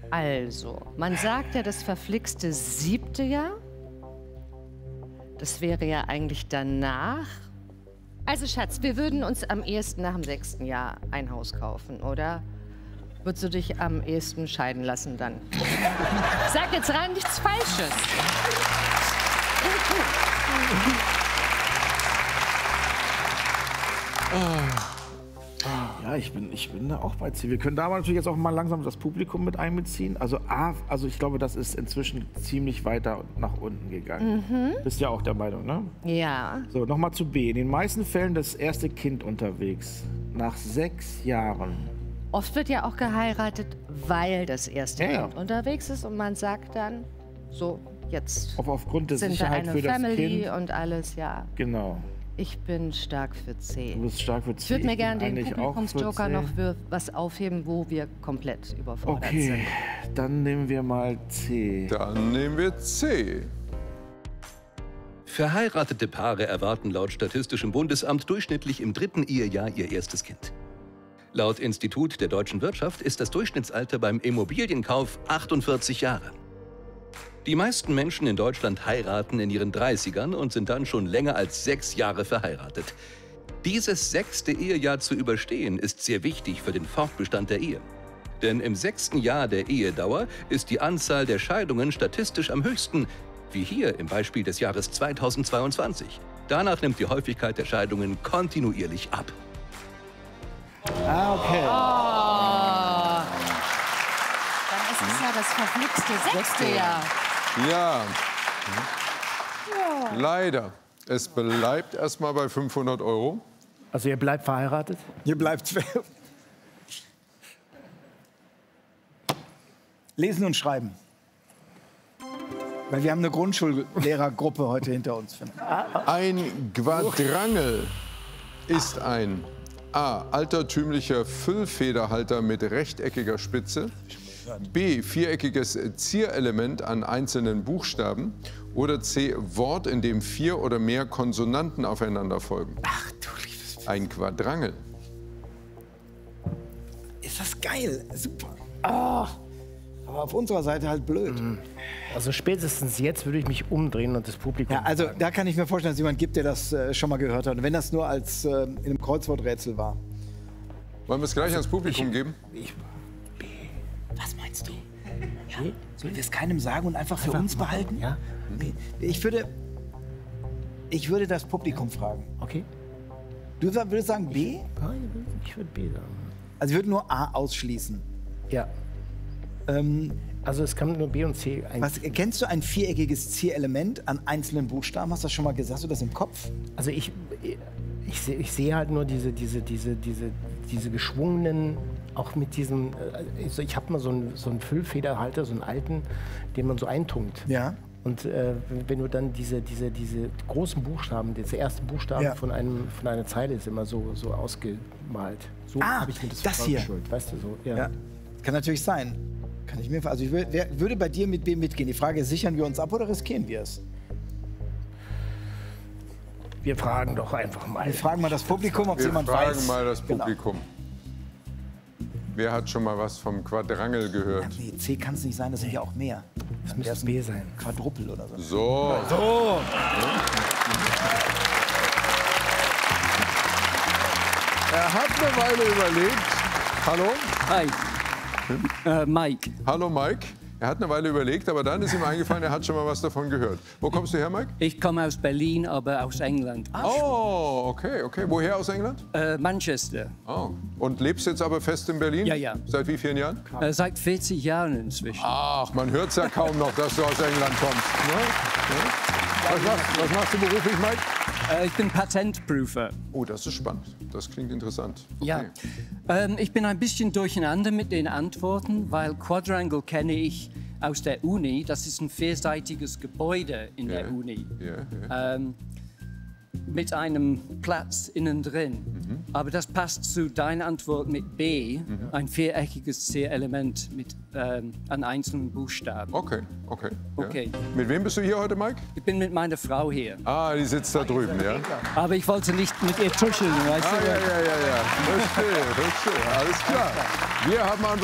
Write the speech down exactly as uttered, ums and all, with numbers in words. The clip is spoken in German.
Also, man sagt ja das verflixte siebte Jahr. Das wäre ja eigentlich danach. Also, Schatz, wir würden uns am ehesten nach dem sechsten Jahr ein Haus kaufen, oder? Würdest du dich am ehesten scheiden lassen dann? Sag jetzt rein nichts Falsches. Ja, ich bin, ich bin da auch bei C. Wir können da aber natürlich jetzt auch mal langsam das Publikum mit einbeziehen. Also A, also ich glaube, das ist inzwischen ziemlich weiter nach unten gegangen. Mhm. Bist ja auch der Meinung, ne? Ja. So, nochmal zu B. In den meisten Fällen das erste Kind unterwegs. Nach sechs Jahren. Oft wird ja auch geheiratet, weil das erste Ja, ja. Kind unterwegs ist und man sagt dann, so, jetzt Auf, aufgrund der sind wir Sicherheit eine für das Family Kind. und alles, ja. Genau. Ich bin stark für C. Du bist stark für C. Ich würde mir Ich gerne bin den eigentlich auch für Publikumsjoker C. noch für was aufheben, wo wir komplett überfordert Okay, sind. dann nehmen wir mal C. Dann nehmen wir C. Verheiratete Paare erwarten laut Statistischem Bundesamt durchschnittlich im dritten Ehejahr ihr erstes Kind. Laut Institut der deutschen Wirtschaft ist das Durchschnittsalter beim Immobilienkauf achtundvierzig Jahre. Die meisten Menschen in Deutschland heiraten in ihren dreißigern und sind dann schon länger als sechs Jahre verheiratet. Dieses sechste Ehejahr zu überstehen, ist sehr wichtig für den Fortbestand der Ehe. Denn im sechsten Jahr der Ehedauer ist die Anzahl der Scheidungen statistisch am höchsten, wie hier im Beispiel des Jahres zweitausendzweiundzwanzig. Danach nimmt die Häufigkeit der Scheidungen kontinuierlich ab. Ah, okay. Oh. Dann ist es ja das verflixte sechste Jahr. Ja. ja. Leider. Es bleibt erstmal bei fünfhundert Euro. Also ihr bleibt verheiratet? Ihr bleibt lesen und schreiben. Weil wir haben eine Grundschullehrergruppe heute hinter uns. Ein Quadrangel ist ein A. altertümlicher Füllfederhalter mit rechteckiger Spitze. B. viereckiges Zierelement an einzelnen Buchstaben. Oder C. Wort, in dem vier oder mehr Konsonanten aufeinander folgen. Ach du liebes. Ein Quadrangel. Ist das geil. Super. Oh. Aber auf unserer Seite halt blöd. Also spätestens jetzt würde ich mich umdrehen und das Publikum Ja, also fragen. da kann ich mir vorstellen, dass es jemand gibt, der das äh, schon mal gehört hat. Und wenn das nur als äh, in einem Kreuzworträtsel war. Wollen wir es gleich ans Publikum geben? Ich, B. Was meinst du? Ja? Sollen wir es keinem sagen und einfach für uns behalten? Ja. B. Ich würde, ich würde das Publikum fragen. Okay. Du würdest sagen B? Ich würde B sagen. Also ich würde nur A ausschließen. Ja. Ähm, Also es kann nur B und C eigentlich. was, kennst du ein viereckiges Zierelement an einzelnen Buchstaben? Hast du das schon mal gesagt? Hast du das im Kopf? Also ich, ich, sehe, ich sehe halt nur diese, diese, diese, diese, diese geschwungenen, auch mit diesem, also ich habe mal so einen, so einen Füllfederhalter, so einen alten, den man so eintunkt. Ja. Und äh, wenn du dann diese, diese, diese großen Buchstaben, diese ersten Buchstaben Ja. von, einem, von einer Zeile ist immer so, so ausgemalt. So Ah, habe ich mir das, das hier. vorgestellt, weißt du, so. Ja. Ja. Kann natürlich sein. Kann ich mir, also ich würde, wer, würde bei dir mit B mitgehen. Die Frage ist, sichern wir uns ab oder riskieren wir es? Wir fragen doch einfach mal. Wir fragen mal das Publikum, ob es Wir jemand fragen weiß. mal das Genau. Publikum. Wer hat schon mal was vom Quadrangel Ja, gehört? nee, C kann es nicht sein, das sind ja auch mehr. Das müsste ist B sein. Quadruppel oder so. So. So. Er hat eine Weile überlegt. Hallo? Hi, äh, Mike. Hallo Mike. Er hat eine Weile überlegt, aber dann ist ihm eingefallen, er hat schon mal was davon gehört. Wo kommst du her, Mike? Ich komme aus Berlin, aber aus England. Oh, okay, okay. Woher aus England? Äh, Manchester. Oh. Und lebst jetzt aber fest in Berlin? Ja, ja. Seit wie vielen Jahren? Äh, seit vierzig Jahren inzwischen. Ach, man hört es ja kaum noch, dass du aus England kommst. Ne? Ne? Was, machst, was machst du beruflich, Mike? Äh, ich bin Patentprüfer. Oh, das ist spannend. Das klingt interessant. Okay. Ja. Ähm, ich bin ein bisschen durcheinander mit den Antworten, weil Quadrangle kenne ich aus der Uni. Das ist ein vierseitiges Gebäude in Ja, der Uni. ja, ja. Ähm, mit einem Platz innen drin. Mhm. Aber das passt zu deiner Antwort mit B, Mhm. ein viereckiges C-Element mit ähm, an einzelnen Buchstaben. Okay, okay. Okay. Ja. Mit wem bist du hier heute, Mike? Ich bin mit meiner Frau hier. Ah, die sitzt da drüben, ja? Aber ich wollte nicht mit ihr tuscheln, weißt Ah, du? ja, ja, ja, ja. Verstehe, verstehe. Alles klar. Wir haben